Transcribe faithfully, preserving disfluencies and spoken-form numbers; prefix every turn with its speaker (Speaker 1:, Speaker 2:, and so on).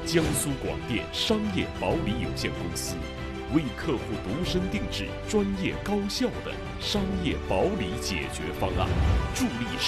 Speaker 1: 江苏广电商业保理有限公司，为客户独身定制专业高效的商业保理解决方案，助力